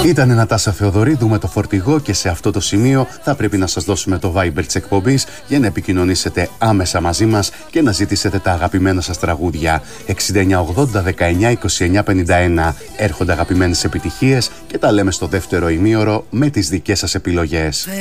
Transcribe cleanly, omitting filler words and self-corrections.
Ήταν Νατάσα Θεοδωρίδου με το Φορτηγό και σε αυτό το σημείο θα πρέπει να σας δώσουμε το Viber της εκπομπής για να επικοινωνήσετε άμεσα μαζί μας και να ζητήσετε τα αγαπημένα σας τραγούδια. 6980 19 29 51. Έρχονται αγαπημένες επιτυχίες και τα λέμε στο δεύτερο ημίωρο με τις δικές σας επιλογές.